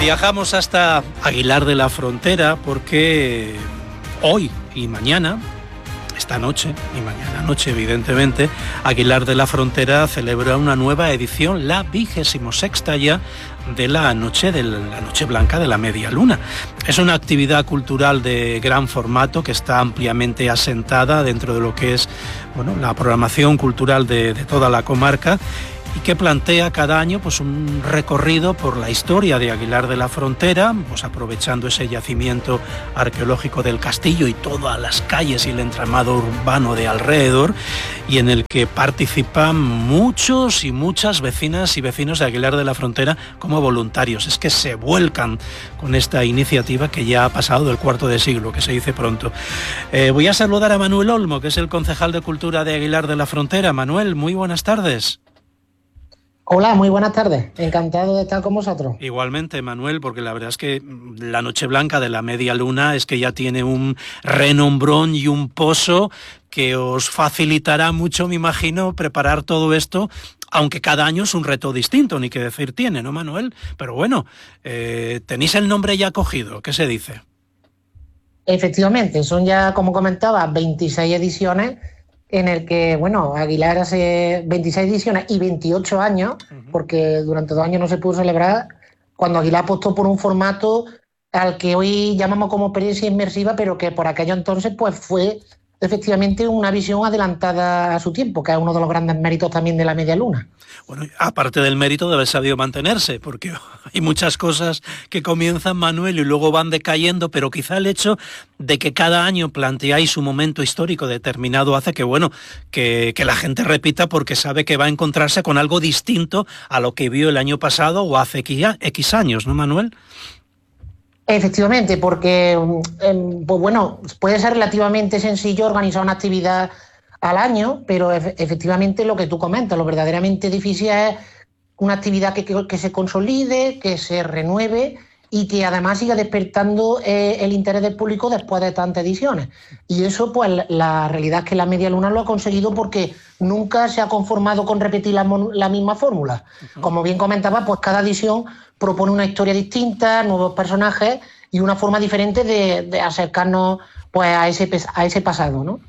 Viajamos hasta Aguilar de la Frontera porque hoy y mañana, esta noche y mañana noche evidentemente, Aguilar de la Frontera celebra una nueva edición, la 26ª ya, de la Noche Blanca de la Media Luna. Es una actividad cultural de gran formato que está ampliamente asentada dentro de lo que es, bueno, la programación cultural de toda la comarca, y que plantea cada año pues un recorrido por la historia de Aguilar de la Frontera, pues aprovechando ese yacimiento arqueológico del castillo y todas las calles y el entramado urbano de alrededor, y en el que participan muchos y muchas vecinas y vecinos de Aguilar de la Frontera como voluntarios. Es que se vuelcan con esta iniciativa que ya ha pasado del cuarto de siglo, que se dice pronto. Voy a saludar a Manuel Olmo, que es el concejal de Cultura de Aguilar de la Frontera. Manuel, muy buenas tardes. Hola, muy buenas tardes. Encantado de estar con vosotros. Igualmente, Manuel, porque la verdad es que la Noche Blanca de la Media Luna es que ya tiene un renombrón y un pozo que os facilitará mucho, me imagino, preparar todo esto, aunque cada año es un reto distinto, ni que decir tiene, ¿no, Manuel? Pero bueno, tenéis el nombre ya cogido, ¿qué se dice? Efectivamente, son ya, como comentaba, 26 ediciones en el que, bueno, Aguilar hace 26 ediciones y 28 años, porque durante 2 años no se pudo celebrar, cuando Aguilar apostó por un formato al que hoy llamamos como experiencia inmersiva, pero que por aquello entonces pues fue efectivamente una visión adelantada a su tiempo, que es uno de los grandes méritos también de la Media Luna. Bueno, aparte del mérito de haber sabido mantenerse, porque hay muchas cosas que comienzan, Manuel, y luego van decayendo, pero quizá el hecho de que cada año planteáis un momento histórico determinado hace que, bueno, que la gente repita porque sabe que va a encontrarse con algo distinto a lo que vio el año pasado o hace X años, ¿no, Manuel? Efectivamente, porque pues bueno, puede ser relativamente sencillo organizar una actividad al año, pero efectivamente lo que tú comentas, lo verdaderamente difícil es una actividad que se consolide, que se renueve y que además siga despertando el interés del público después de tantas ediciones. Y eso, pues la realidad es que la Media Luna lo ha conseguido porque nunca se ha conformado con repetir la misma fórmula. Como bien comentaba, pues cada edición propone una historia distinta, nuevos personajes y una forma diferente de acercarnos pues a ese pasado, ¿no?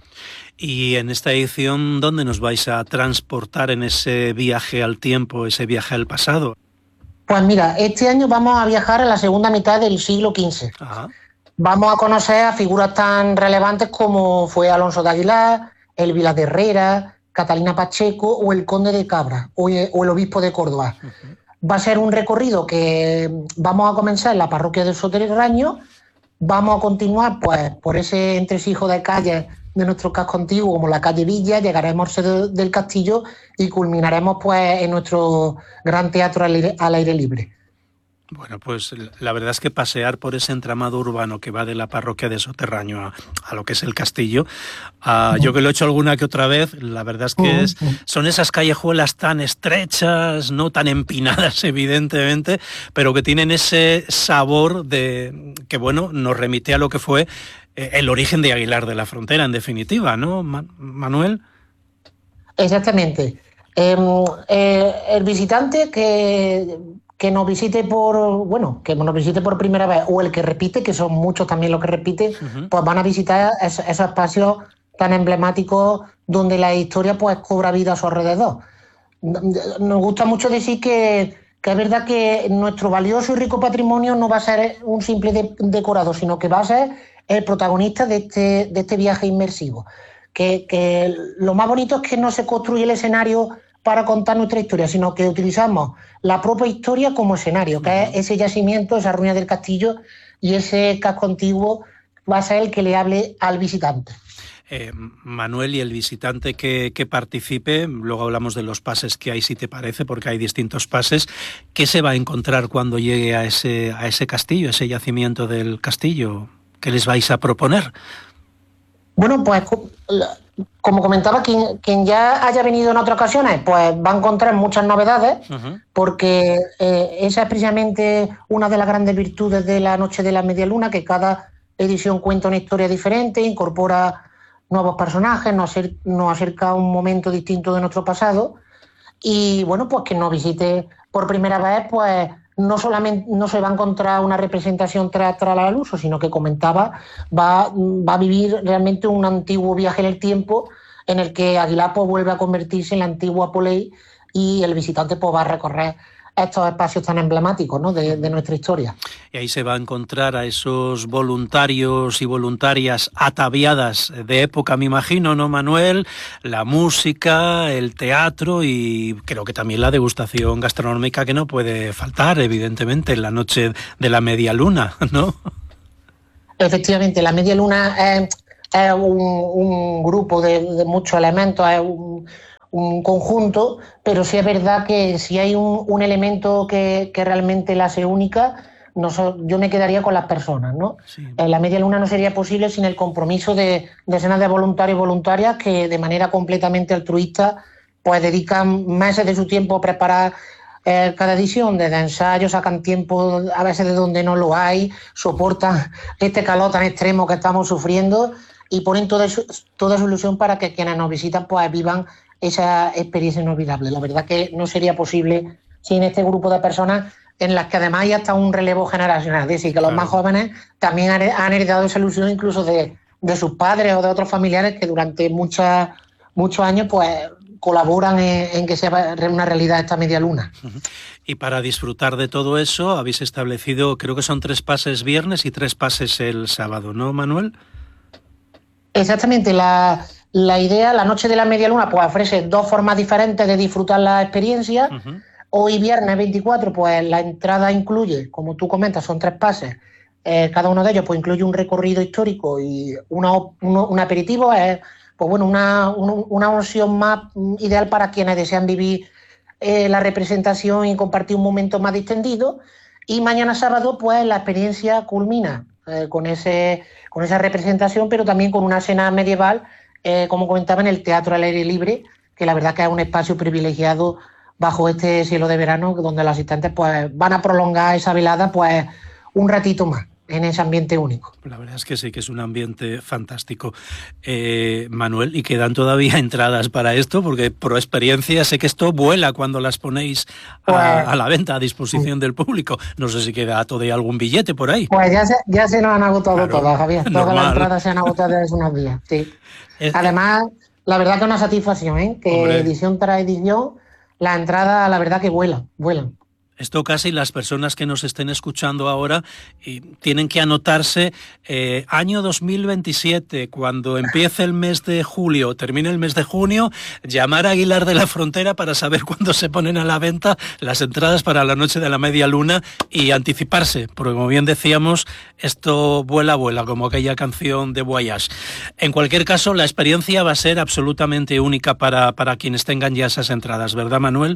Y en esta edición, ¿dónde nos vais a transportar en ese viaje al tiempo, ese viaje al pasado? Pues mira, este año vamos a viajar a la segunda mitad del siglo XV. Ajá. Vamos a conocer a figuras tan relevantes como fue Alonso de Aguilar, el Vilas de Herrera, Catalina Pacheco o el Conde de Cabra o el Obispo de Córdoba. Va a ser un recorrido que vamos a comenzar en la parroquia del Soterraño, vamos a continuar pues por ese entresijo de calles de nuestro casco antiguo, como la calle Villa, llegaremos al Museo del Castillo y culminaremos pues en nuestro gran teatro al aire libre. Bueno, pues la verdad es que pasear por ese entramado urbano que va de la parroquia de Soterraño a lo que es el castillo, yo que lo he hecho alguna que otra vez, la verdad es que son esas callejuelas tan estrechas, no tan empinadas evidentemente, pero que tienen ese sabor de que, bueno, nos remite a lo que fue el origen de Aguilar de la Frontera, en definitiva, ¿no, Manuel? Exactamente. El visitante que nos visite por primera vez o el que repite, que son muchos también los que repiten, pues van a visitar esos espacios tan emblemáticos donde la historia pues cobra vida a su alrededor. Nos gusta mucho decir que es verdad que nuestro valioso y rico patrimonio no va a ser un simple decorado, sino que va a ser el protagonista de este viaje inmersivo. Que lo más bonito es que no se construye el escenario para contar nuestra historia, sino que utilizamos la propia historia como escenario, que es ese yacimiento, esa ruina del castillo, y ese casco antiguo va a ser el que le hable al visitante. Manuel, y el visitante que participe, luego hablamos de los pases que hay, si te parece, porque hay distintos pases. ¿Qué se va a encontrar cuando llegue a ese castillo, ese yacimiento del castillo? ¿Qué les vais a proponer? Bueno, pues como comentaba, quien ya haya venido en otras ocasiones, pues va a encontrar muchas novedades, porque esa es precisamente una de las grandes virtudes de la Noche de la Media Luna, que cada edición cuenta una historia diferente, incorpora nuevos personajes, nos acerca a un momento distinto de nuestro pasado, y bueno, pues que nos visite por primera vez, pues no solamente no se va a encontrar una representación teatral al uso, sino que comentaba, va a vivir realmente un antiguo viaje en el tiempo en el que Aguilar pues, vuelve a convertirse en la antigua Poley y el visitante pues, va a recorrer estos espacios tan emblemáticos, ¿no? de nuestra historia. Y ahí se va a encontrar a esos voluntarios y voluntarias ataviadas de época, me imagino, ¿no, Manuel? La música, el teatro y creo que también la degustación gastronómica que no puede faltar, evidentemente, en la noche de la media luna, ¿no? Efectivamente, la media luna es un grupo de muchos elementos, es un conjunto, pero sí es verdad que si hay un elemento que realmente la hace única, yo me quedaría con las personas, ¿no? Sí. La media luna no sería posible sin el compromiso de decenas de voluntarios y voluntarias que de manera completamente altruista pues dedican meses de su tiempo a preparar cada edición, desde ensayos, sacan tiempo a veces de donde no lo hay, soportan este calor tan extremo que estamos sufriendo y ponen toda su ilusión para que quienes nos visitan pues vivan esa experiencia inolvidable. La verdad que no sería posible sin este grupo de personas en las que además hay hasta un relevo generacional, es decir, que los más jóvenes también han heredado esa ilusión incluso de sus padres o de otros familiares que durante muchos años pues colaboran en que sea una realidad esta media luna. Y para disfrutar de todo eso habéis establecido, creo que son 3 pases viernes y 3 pases el sábado, ¿no, Manuel? Exactamente, la idea, la noche de la media luna, pues ofrece 2 formas diferentes de disfrutar la experiencia. Hoy viernes 24, pues la entrada incluye, como tú comentas, son 3 pases. Cada uno de ellos pues incluye un recorrido histórico y un aperitivo. Pues bueno, una opción más ideal para quienes desean vivir la representación y compartir un momento más distendido. Y mañana sábado, pues la experiencia culmina con esa representación, pero también con una cena medieval, como comentaba, en el Teatro al Aire Libre, que la verdad que es un espacio privilegiado bajo este cielo de verano, donde los asistentes pues van a prolongar esa velada pues un ratito más en ese ambiente único. La verdad es que sí, que es un ambiente fantástico. Manuel, ¿y quedan todavía entradas para esto? Porque por experiencia sé que esto vuela cuando las ponéis a la venta, a disposición del público. No sé si queda todavía algún billete por ahí. Pues ya se nos han agotado todas, Javier. Todas las entradas se han agotado desde hace unos días, sí. Además, la verdad que es una satisfacción, que hombre, edición tras edición, las entradas, la verdad que vuelan. Esto casi las personas que nos estén escuchando ahora tienen que anotarse año 2027, cuando empiece el mes de julio, termine el mes de junio, llamar a Aguilar de la Frontera para saber cuándo se ponen a la venta las entradas para la noche de la media luna y anticiparse, porque como bien decíamos, esto vuela, como aquella canción de Voyage. En cualquier caso, la experiencia va a ser absolutamente única para quienes tengan ya esas entradas, ¿verdad, Manuel?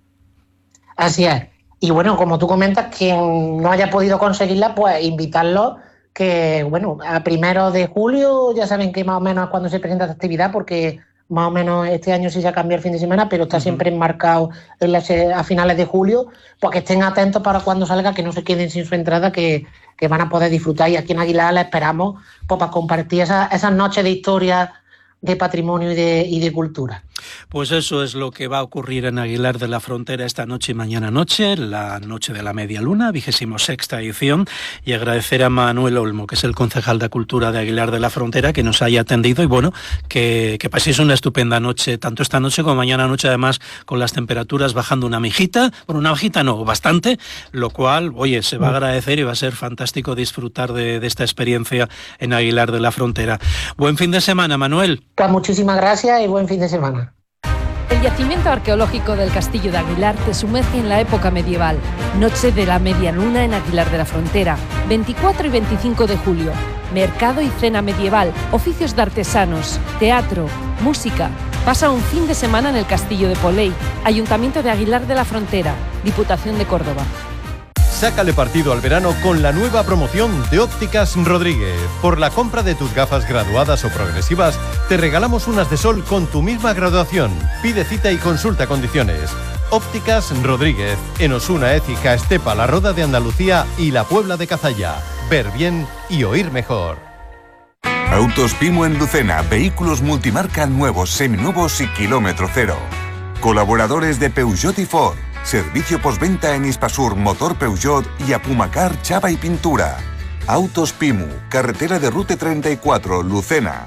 Así es. Y bueno, como tú comentas, quien no haya podido conseguirla, pues invitarlo que, bueno, a 1 de julio, ya saben que más o menos es cuando se presenta esta actividad, porque más o menos este año sí se ha cambiado el fin de semana, pero está siempre enmarcado a finales de julio, pues que estén atentos para cuando salga, que no se queden sin su entrada, que van a poder disfrutar. Y aquí en Aguilar la esperamos pues, para compartir esas noches de historia, de patrimonio y de cultura. Pues eso es lo que va a ocurrir en Aguilar de la Frontera esta noche y mañana noche, la noche de la media luna, 26ª edición, y agradecer a Manuel Olmo, que es el concejal de Cultura de Aguilar de la Frontera, que nos haya atendido y bueno, que paséis una estupenda noche, tanto esta noche como mañana noche, además con las temperaturas bajando una mijita, no, bastante, lo cual, oye, se va a agradecer y va a ser fantástico disfrutar de esta experiencia en Aguilar de la Frontera. Buen fin de semana, Manuel. Pues muchísimas gracias y buen fin de semana. El yacimiento arqueológico del Castillo de Aguilar te sumerge en la época medieval. Noche de la media luna en Aguilar de la Frontera, 24 y 25 de julio. Mercado y cena medieval, oficios de artesanos, teatro, música. Pasa un fin de semana en el Castillo de Poley, Ayuntamiento de Aguilar de la Frontera, Diputación de Córdoba. Sácale partido al verano con la nueva promoción de Ópticas Rodríguez. Por la compra de tus gafas graduadas o progresivas, te regalamos unas de sol con tu misma graduación. Pide cita y consulta condiciones. Ópticas Rodríguez, en Osuna, Écija, Estepa, La Roda de Andalucía y La Puebla de Cazalla. Ver bien y oír mejor. Autos Pimo en Lucena, vehículos multimarca nuevos, seminuevos y kilómetro cero. Colaboradores de Peugeot y Ford. Servicio postventa en Hispasur, Motor Peugeot y Apumacar, Chava y Pintura. Autos Pimu, carretera de Rute 34, Lucena.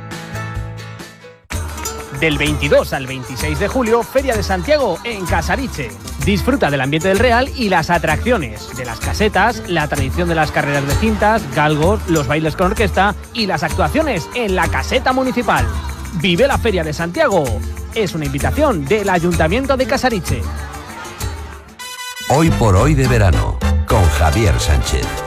Del 22 al 26 de julio, Feria de Santiago en Casariche. Disfruta del ambiente del Real y las atracciones, de las casetas, la tradición de las carreras de cintas, galgos, los bailes con orquesta y las actuaciones en la caseta municipal. Vive la Feria de Santiago. Es una invitación del Ayuntamiento de Casariche. Hoy por hoy de verano, con Javier Sánchez.